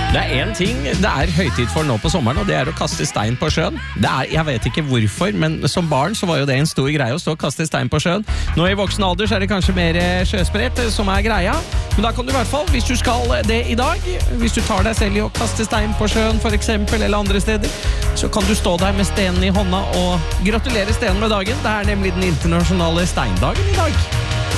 Det en ting det høytid for nå på sommeren, og det å kaste stein på sjøen. Jeg vet ikke hvorfor, men som barn så var jo det en stor greie å stå og kaste stein på sjøen. Nå i voksen alder så det kanskje mer sjøsprett som greia, men da kan du i hvert fall, hvis du skal det i dag, hvis du tar deg selv i å kaste stein på sjøen for eksempel, eller andre steder, så kan du stå der med stenen i hånda og gratulere stenen med dagen. Det nemlig den internasjonale steindagen i dag.